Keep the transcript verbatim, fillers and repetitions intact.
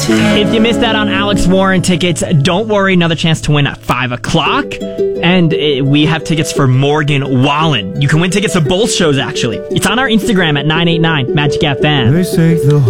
If you missed out on Alex Warren tickets, don't worry. Another chance to win at five o'clock. And uh, we have tickets for Morgan Wallen. You can win tickets to both shows, actually. It's on our Instagram at nine eight nine Magic F M. They say the